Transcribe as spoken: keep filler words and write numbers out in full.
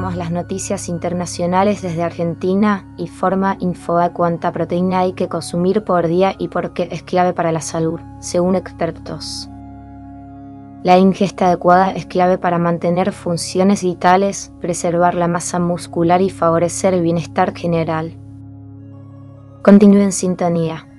Actualizamos las noticias internacionales desde Argentina y forma info de cuánta proteína hay que consumir por día y por qué es clave para la salud, según expertos. La ingesta adecuada es clave para mantener funciones vitales, preservar la masa muscular y favorecer el bienestar general. Continúe en sintonía.